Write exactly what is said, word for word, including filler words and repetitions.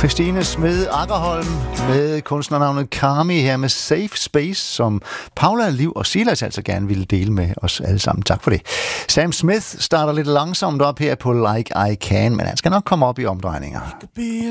Christine Smed Akkerholm med kunstnernavnet Carmi her med Safe Space, som Paula, Liv og Silas altså gerne ville dele med os alle sammen. Tak for det. Sam Smith starter lidt langsomt op her på Like I Can, men han skal nok komme op i omdrejninger.